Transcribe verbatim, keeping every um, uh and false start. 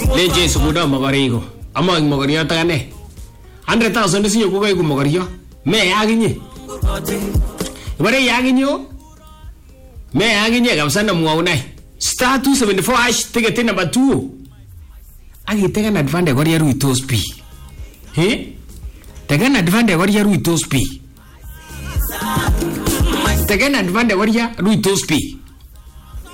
Leje sukuda magarigo. Ama ang magariyo tagane. one hundred thousand sinyo ko kay magariyo. Me yaginye. Ibare yaginyo. Me yaginye kabisa na muaunay. Star two seventy-four hash ticket number two. Agi taken advantage gori yaru itos pi. He? Taken advantage gori yaru itos pi. Taken advantage gori yaru itos pi.